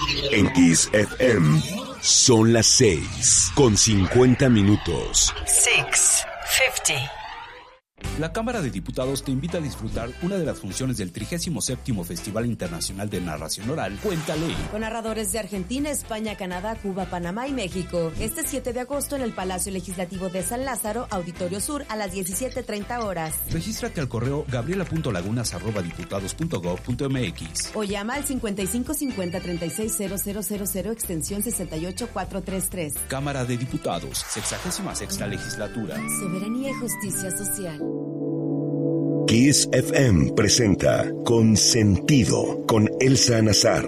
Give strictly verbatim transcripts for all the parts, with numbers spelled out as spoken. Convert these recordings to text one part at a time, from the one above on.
En Kiss F M son las seis con cincuenta minutos. seis cincuenta. La Cámara de Diputados te invita a disfrutar una de las funciones del trigésimo séptimo Festival Internacional de Narración Oral, Cuéntale. Con narradores de Argentina, España, Canadá, Cuba, Panamá y México. Este siete de agosto en el Palacio Legislativo de San Lázaro, Auditorio Sur, a las diecisiete treinta horas. Regístrate al correo gabriela punto lagunas arroba diputados punto gob punto mx o llama al cincuenta y cinco cincuenta treinta y seis cero cero cero cero extensión sesenta y ocho cuatrocientos treinta y tres. Cámara de Diputados, sexagésima sexta legislatura. Soberanía y justicia social. Kiss F M presenta Consentido con Elsa Nazar.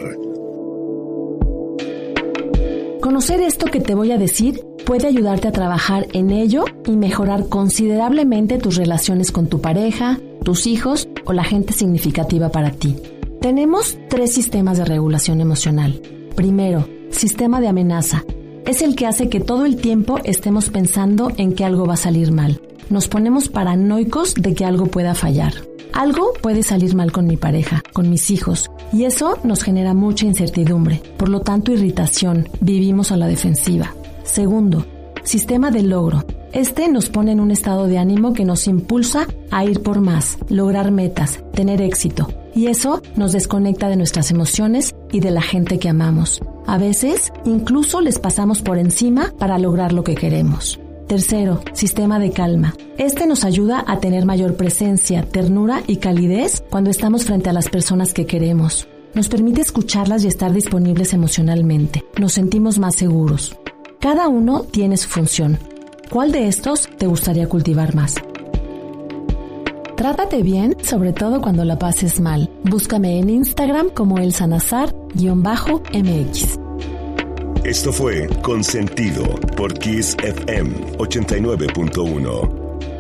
Conocer esto que te voy a decir puede ayudarte a trabajar en ello y mejorar considerablemente tus relaciones con tu pareja, tus hijos o la gente significativa para ti. Tenemos tres sistemas de regulación emocional. Primero, sistema de amenaza. Es el que hace que todo el tiempo estemos pensando en que algo va a salir mal. Nos ponemos paranoicos de que algo pueda fallar. Algo puede salir mal con mi pareja, con mis hijos, y eso nos genera mucha incertidumbre, por lo tanto irritación, vivimos a la defensiva. Segundo, sistema de logro. Este nos pone en un estado de ánimo que nos impulsa a ir por más, lograr metas, tener éxito, y eso nos desconecta de nuestras emociones y de la gente que amamos. A veces, incluso les pasamos por encima para lograr lo que queremos. Tercero, sistema de calma. Este nos ayuda a tener mayor presencia, ternura y calidez cuando estamos frente a las personas que queremos. Nos permite escucharlas y estar disponibles emocionalmente. Nos sentimos más seguros. Cada uno tiene su función. ¿Cuál de estos te gustaría cultivar más? Trátate bien, sobre todo cuando la pases mal. Búscame en Instagram como Elsa Nazar-M X. Esto fue Consentido por Kiss F M ochenta y nueve punto uno.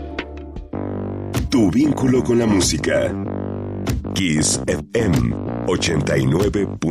Tu vínculo con la música. Kiss F M ochenta y nueve punto uno.